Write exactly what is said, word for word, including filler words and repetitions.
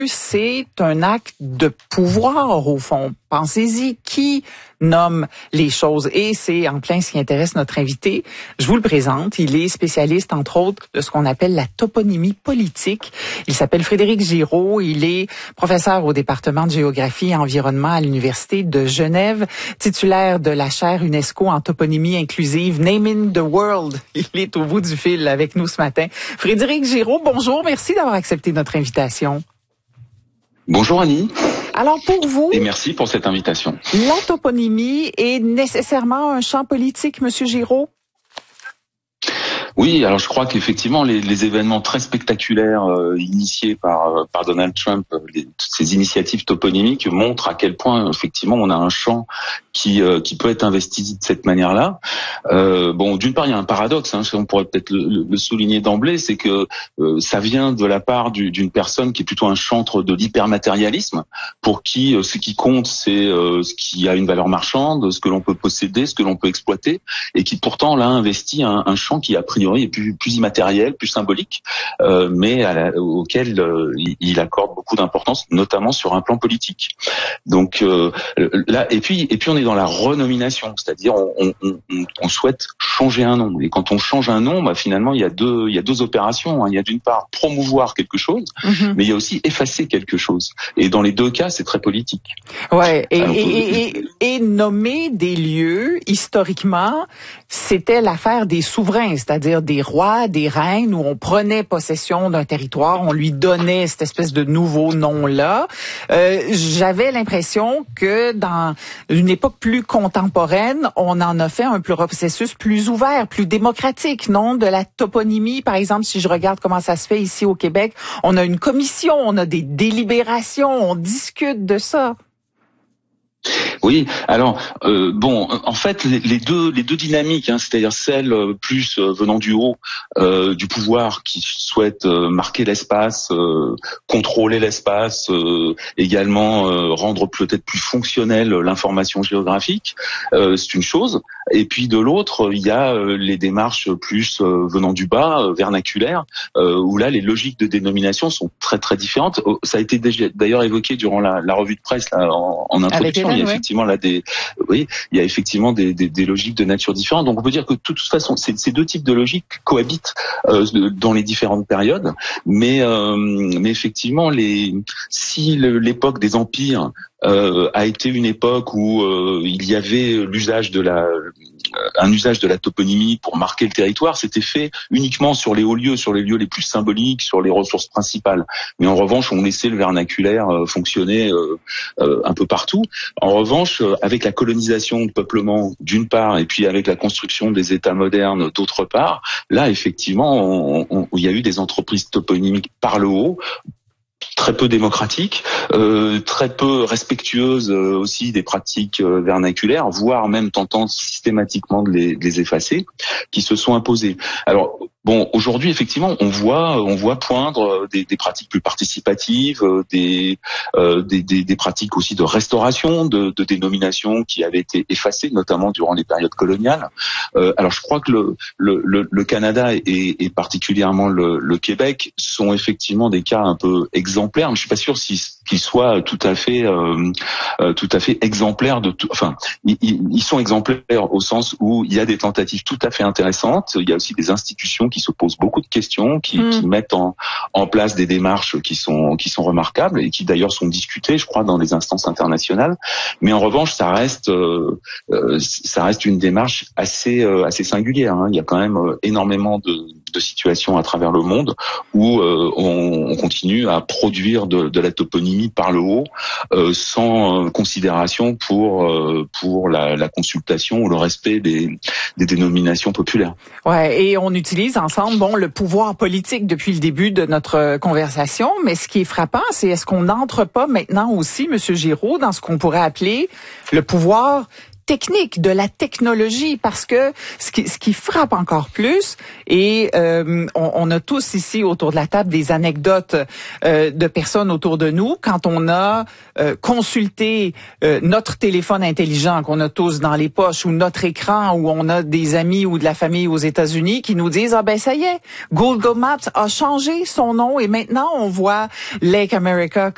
c'est un acte de pouvoir, au fond. Pensez-y, qui nomme les choses? Et c'est en plein ce qui intéresse notre invité. Je vous le présente. Il est spécialiste, entre autres, de ce qu'on appelle la toponymie politique. Il s'appelle Frédéric Giraud. Il est professeur au département de géographie et environnement à l'Université de Genève, titulaire de la chaire UNESCO en toponymie inclusive, Naming the World. Il est au bout du fil avec nous ce matin. Frédéric Giraud, bonjour. Merci d'avoir accepté notre invitation. Bonjour Annie. Alors pour vous, et merci pour cette invitation. La toponymie est nécessairement un champ politique, Monsieur Giraud? Oui, alors je crois qu'effectivement les, les événements très spectaculaires euh, initiés par euh, par Donald Trump, les, toutes ces initiatives toponymiques montrent à quel point effectivement on a un champ qui euh, qui peut être investi de cette manière-là. Euh, bon, d'une part il y a un paradoxe, hein, on pourrait peut-être le, le souligner d'emblée, c'est que euh, ça vient de la part du, d'une personne qui est plutôt un chantre de l'hypermatérialisme, pour qui euh, ce qui compte c'est euh, ce qui a une valeur marchande, ce que l'on peut posséder, ce que l'on peut exploiter, et qui pourtant là investit un, un champ qui a priori est plus, plus immatériel, plus symbolique, euh, mais à la, auquel euh, il accorde beaucoup d'importance, notamment sur un plan politique. Donc euh, là, et puis et puis on est dans la renomination, c'est-à-dire on, on, on, on souhaite changer un nom. Et quand on change un nom, bah, finalement il y a deux il y a deux opérations. Hein. Il y a d'une part promouvoir quelque chose, mm-hmm. mais il y a aussi effacer quelque chose. Et dans les deux cas, c'est très politique. Ouais. Et, Alors, et, et, et, et nommer des lieux historiquement, c'était l'affaire des souverains, c'est-à-dire des rois, des reines, où on prenait possession d'un territoire, on lui donnait cette espèce de nouveau nom-là. Euh, j'avais l'impression que dans une époque plus contemporaine, on en a fait un processus plus ouvert, plus démocratique, non? De la toponymie, par exemple, si je regarde comment ça se fait ici au Québec, on a une commission, on a des délibérations, on discute de ça. Oui, alors euh, bon, en fait, les, les deux les deux dynamiques, hein, c'est-à-dire celle euh, plus euh, venant du haut, euh, du pouvoir qui souhaite euh, marquer l'espace, euh, contrôler l'espace, euh, également euh, rendre peut-être plus fonctionnelle l'information géographique, euh, c'est une chose. Et puis de l'autre, il y a euh, les démarches plus euh, venant du bas, euh, vernaculaires, euh, où là les logiques de dénomination sont très très différentes. Ça a été déjà, d'ailleurs évoqué durant la, la revue de presse là, en, en introduction. Il y a effectivement là des, oui, il y a effectivement des, des, des logiques de nature différente. Donc on peut dire que de toute façon, ces, ces deux types de logiques cohabitent euh, dans les différentes périodes. Mais, euh, mais effectivement, les, si le, l'époque des empires euh, a été une époque où euh, il y avait l'usage de la un usage de la toponymie pour marquer le territoire, c'était fait uniquement sur les hauts lieux, sur les lieux les plus symboliques, sur les ressources principales. Mais en revanche, on laissait le vernaculaire euh, fonctionner euh, euh, un peu partout. En revanche, euh, avec la colonisation de peuplement d'une part, et puis avec la construction des États modernes d'autre part, là effectivement, on, on, il y a eu des entreprises toponymiques par le haut, très peu démocratique, euh, très peu respectueuse euh, aussi des pratiques euh, vernaculaires, voire même tentant systématiquement de les, de les effacer, qui se sont imposées. Alors bon, aujourd'hui effectivement, on voit, on voit poindre des, des pratiques plus participatives, des, euh, des, des, des pratiques aussi de restauration de, de dénominations qui avaient été effacées, notamment durant les périodes coloniales. Euh, alors je crois que le, le, le, le Canada et, et particulièrement le, le Québec sont effectivement des cas un peu exemplaires. Mais je suis pas sûr si, qu'ils soient tout à fait, euh, euh, tout à fait exemplaires de tout. Enfin, ils, ils sont exemplaires au sens où il y a des tentatives tout à fait intéressantes. Il y a aussi des institutions qui se posent beaucoup de questions, qui, mmh. qui mettent en, en place des démarches qui sont qui sont remarquables et qui d'ailleurs sont discutées, je crois, dans les instances internationales. Mais en revanche, ça reste euh, euh, ça reste une démarche assez euh, assez singulière. Hein. Il y a quand même euh, énormément de de situations à travers le monde où euh, on, on continue à produire de, de la toponymie par le haut euh, sans euh, considération pour euh, pour la, la consultation ou le respect des, des dénominations populaires. Ouais, et on utilise ensemble bon le pouvoir politique depuis le début de notre conversation, mais ce qui est frappant, c'est est-ce qu'on n'entre pas maintenant aussi, Monsieur Giraud, dans ce qu'on pourrait appeler le pouvoir technique, de la technologie, parce que ce qui, ce qui frappe encore plus, et euh, on, on a tous ici autour de la table des anecdotes euh, de personnes autour de nous, quand on a euh, consulté euh, notre téléphone intelligent qu'on a tous dans les poches, ou notre écran, où on a des amis ou de la famille aux États-Unis qui nous disent « Ah ben ça y est, Google Maps a changé son nom et maintenant on voit Lake America